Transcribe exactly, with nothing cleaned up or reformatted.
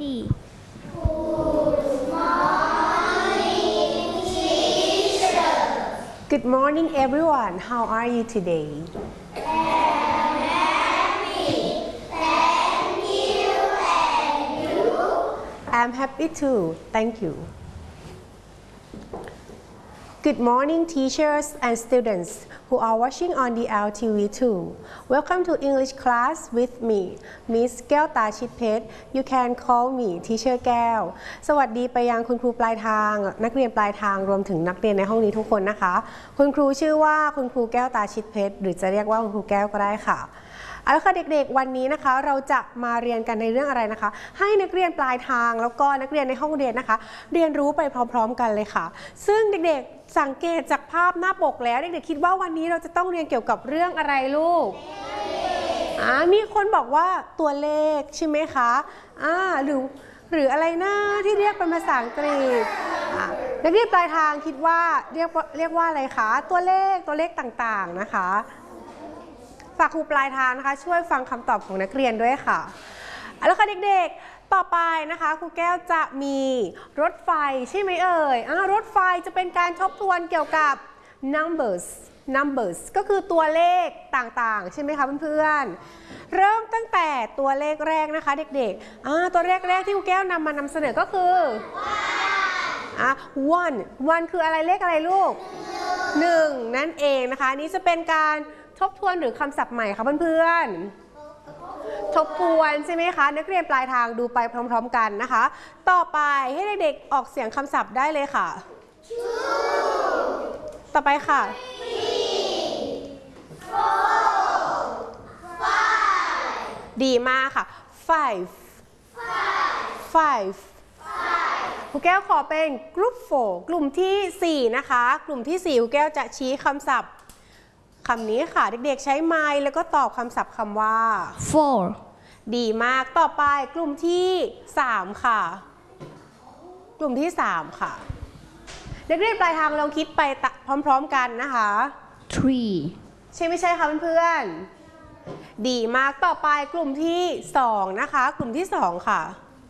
Ready Good morning, everyone. How are you today? I'm happy. Thank you. And you? I'm happy too. Thank you. Good morning, teachers and students who are watching on the L T V too. Welcome to English class with me, Miss แก้วตาชิดเพชร You can call me Teacher แก้ว สวัสดีไปยังคุณครูปลายทาง นักเรียนปลายทางรวมถึงนักเรียนในห้องนี้ทุกคนนะคะ คุณครูชื่อว่าคุณครูแก้วตาชิดเพชรหรือจะเรียกว่าคุณครูแก้วก็ได้ค่ะ เอาละค่ะเด็กๆวันนี้นะคะเราจะมาเรียนกันในเรื่องอะไรนะคะให้นักเรียนปลายทางแล้วก็นักเรียนในห้องเรียนนะคะเรียนรู้ไปพร้อมๆกันเลยค่ะซึ่งเด็กๆสังเกตจากภาพหน้าปกแล้วเด็กๆคิดว่าวันนี้เราจะต้องเรียนเกี่ยวกับเรื่องอะไรลูกอ่ามีคนบอกว่าตัวเลขใช่ไหมคะอ่าหรือหรืออะไรนะที่เรียกเป็นภาษาอังกฤษนักเรียนปลายทางคิดว่าเรียกว่าเรียกว่าอะไรคะตัวเลขตัวเลขต่างๆนะคะฝากครูปลายทางนะคะช่วยฟังคำตอบของนักเรียนด้วยค่ะเอาละค่ะเด็กๆต่อไปนะคะครูแก้วจะมีรถไฟใช่ไหมเอ่ยอ่ารถไฟจะเป็นการทบทวนเกี่ยวกับ numbers numbers ก็คือตัวเลขต่างๆใช่ไหมคะเพื่อนๆเริ่มตั้งแต่ตัวเลขแรกนะคะเด็กๆอ่าตัวเลขแรกที่ครูแก้วนำมานำเสนอก็คืออ่ะ one one คืออะไรเลขอะไรลูกหนึ่งนั่นเองนะคะนี้จะเป็นการทบทวนหรือคำศัพท์ใหม่คะเพื่อนๆทบทวนใช่ไหมคะนักเรียนปลายทางดูไปพร้อมๆกันนะคะต่อไปให้เด็กๆออกเสียงคำศัพท์ได้เลยค่ะ ต่อไปค่ะ ดีมากค่ะ five five ครูแก้วขอเป็น group four กลุ่มที่สี่นะคะกลุ่มที่สี่ครูแก้วจะชี้คำศัพท์คำนี้ค่ะเด็กๆใช้ไมล์แล้วก็ตอบคำศัพท์คำว่า four ดีมากต่อไปกลุ่มที่สามค่ะกลุ่มที่สามค่ะนักเรียนปลายทางลองคิดไปพร้อมๆกันนะคะ three ใช่ไม่ใช่คะเพื่อนๆดีมากต่อไปกลุ่มที่สองนะคะกลุ่มที่สองค่ะ